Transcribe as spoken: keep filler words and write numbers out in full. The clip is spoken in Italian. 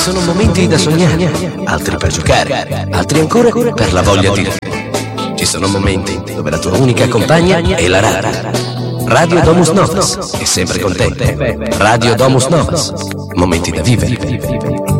sono momenti da sognare, altri per giocare, altri ancora per la voglia di... Ci sono momenti dove la tua unica compagna è la radio. Radio Domus Novas è sempre con te. Radio Domus Novas, momenti da vivere.